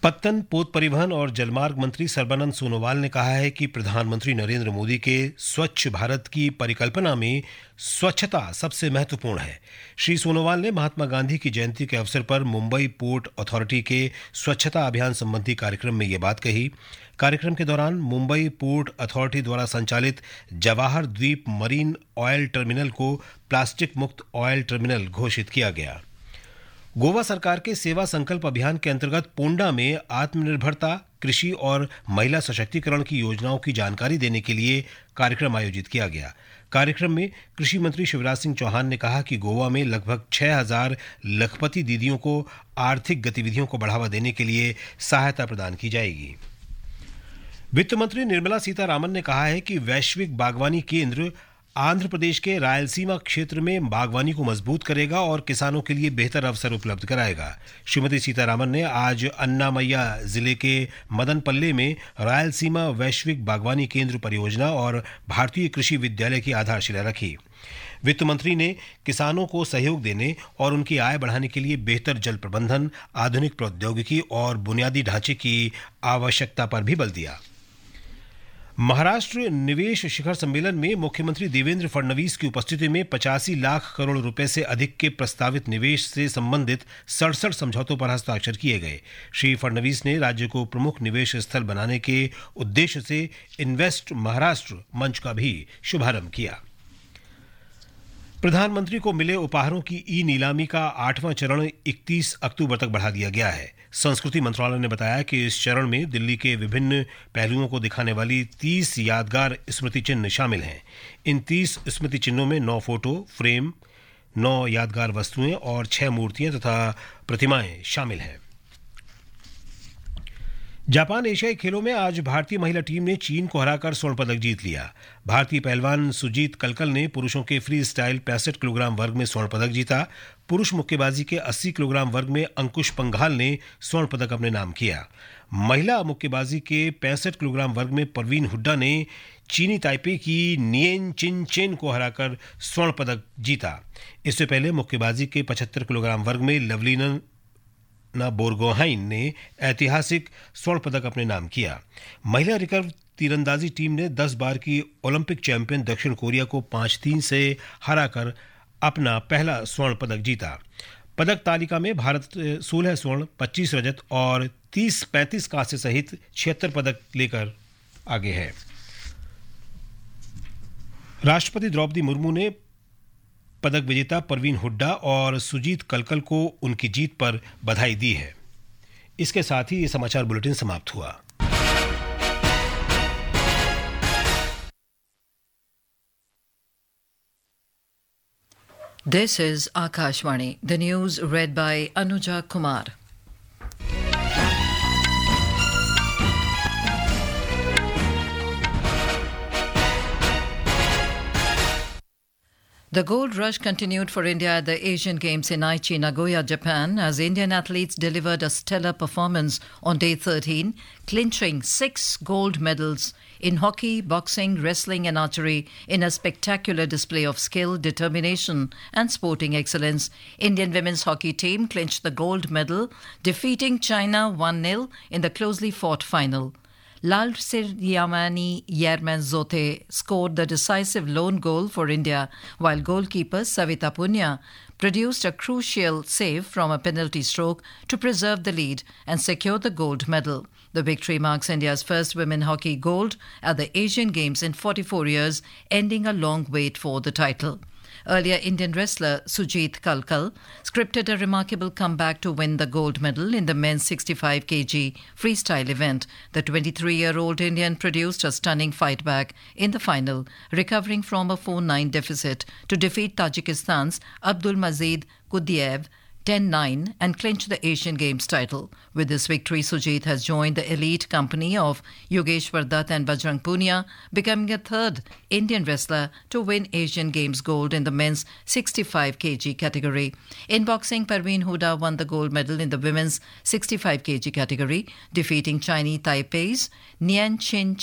पत्तन, पोत परिवहन और जलमार्ग मंत्री सर्बानंद सोनोवाल ने कहा है कि प्रधानमंत्री नरेंद्र मोदी के स्वच्छ भारत की परिकल्पना में स्वच्छता सबसे महत्वपूर्ण है। श्री सोनोवाल ने महात्मा गांधी की जयंती के अवसर पर मुंबई पोर्ट अथॉरिटी के स्वच्छता अभियान संबंधी कार्यक्रम में ये बात कही। कार्यक्रम के दौरान मुंबई पोर्ट अथॉरिटी द्वारा संचालित जवाहर द्वीप मरीन ऑयल टर्मिनल को प्लास्टिक मुक्त ऑयल टर्मिनल घोषित किया गया। गोवा सरकार के सेवा संकल्प अभियान के अंतर्गत पोंडा में आत्मनिर्भरता, कृषि और महिला सशक्तिकरण की योजनाओं की जानकारी देने के लिए कार्यक्रम आयोजित किया गया। कार्यक्रम में कृषि मंत्री शिवराज सिंह चौहान ने कहा कि गोवा में लगभग 6,000 लखपति दीदियों को आर्थिक गतिविधियों को बढ़ावा देने के लिए सहायता प्रदान की जाएगी। वित्त मंत्री निर्मला सीतारामन ने कहा है कि वैश्विक बागवानी केंद्र आंध्र प्रदेश के रायलसीमा क्षेत्र में बागवानी को मजबूत करेगा और किसानों के लिए बेहतर अवसर उपलब्ध कराएगा। श्रीमती सीतारामन ने आज अन्नामय्या जिले के मदनपल्ले में रायलसीमा वैश्विक बागवानी केंद्र परियोजना और भारतीय कृषि विद्यालय की आधारशिला रखी। वित्त मंत्री ने किसानों को सहयोग देने और उनकी आय बढ़ाने के लिए बेहतर जल प्रबंधन, आधुनिक प्रौद्योगिकी और बुनियादी ढांचे की आवश्यकता पर भी बल दिया। महाराष्ट्र निवेश शिखर सम्मेलन में मुख्यमंत्री देवेंद्र फडणवीस की उपस्थिति में 85 लाख करोड़ रुपए से अधिक के प्रस्तावित निवेश से संबंधित 67 समझौतों पर हस्ताक्षर किए गए। श्री फडणवीस ने राज्य को प्रमुख निवेश स्थल बनाने के उद्देश्य से इन्वेस्ट महाराष्ट्र मंच का भी शुभारंभ किया। प्रधानमंत्री को मिले उपहारों की ई नीलामी का 8वां चरण 31 अक्टूबर तक बढ़ा दिया गया है। संस्कृति मंत्रालय ने बताया कि इस चरण में दिल्ली के विभिन्न पहलुओं को दिखाने वाली 30 यादगार स्मृति चिन्ह शामिल हैं। इन 30 स्मृति चिन्हों में 9 फोटो फ्रेम, 9 यादगार वस्तुएं और 6 मूर्तियां तथा प्रतिमाएं शामिल हैं। जापान एशियाई खेलों में आज भारतीय महिला टीम ने चीन को हराकर स्वर्ण पदक जीत लिया। भारतीय पहलवान सुजीत कलकल ने पुरुषों के फ्री स्टाइल 65 किलोग्राम वर्ग में स्वर्ण पदक जीता। पुरुष मुक्केबाजी के 80 किलोग्राम वर्ग में अंकुश पंघाल ने स्वर्ण पदक अपने नाम किया। महिला मुक्केबाजी के 65 किलोग्राम वर्ग में परवीन हुड्डा ने चीनी ताइपे की नियन चिन चेन को हराकर स्वर्ण पदक जीता। इससे पहले मुक्केबाजी के 75 किलोग्राम वर्ग में लवलीना बोरगोहाइन ने ऐतिहासिक स्वर्ण पदक अपने नाम किया। महिला रिकर्व तीरंदाजी टीम ने 10 बार की ओलंपिक चैंपियन दक्षिण कोरिया को 5-3 से हराकर अपना पहला स्वर्ण पदक जीता। पदक तालिका में भारत 16 स्वर्ण, 25 रजत और 30-35 कांस्य सहित 76 पदक लेकर आगे है। राष्ट्रपति द्रौपदी मुर्मू ने पदक विजेता परवीन हुड्डा और सुजीत कलकल को उनकी जीत पर बधाई दी है। इसके साथ ही ये समाचार बुलेटिन समाप्त हुआ। This is Akashvani. The news read by Anuja Kumar. The gold rush continued for India at the Asian Games in Aichi, Nagoya, Japan, as Indian athletes delivered a stellar performance on day 13, clinching 6 gold medals in hockey, boxing, wrestling and archery in a spectacular display of skill, determination and sporting excellence. Indian women's hockey team clinched the gold medal, defeating China 1-0 in the closely fought final. Lalsir-Yamani Yerman-Zote scored the decisive lone goal for India, while goalkeeper Savita Punya produced a crucial save from a penalty stroke to preserve the lead and secure the gold medal. The victory marks India's first women hockey gold at the Asian Games in 44 years, ending a long wait for the title. Earlier, Indian wrestler Sujit Kalkal scripted a remarkable comeback to win the gold medal in the men's 65 kg freestyle event. The 23-year-old Indian produced a stunning fight back in the final, recovering from a 4-9 deficit to defeat Tajikistan's Abdulmazid Kudiev 10-9 and clinch the Asian Games title. With this victory, Sujit has joined the elite company of Yogeshwar Dutt and Bajrang Punia, becoming a third Indian wrestler to win Asian Games gold in the men's 65 kg category. In boxing, Parveen Huda won the gold medal in the women's 65 kg category, defeating Chinese Taipei's Nian Chin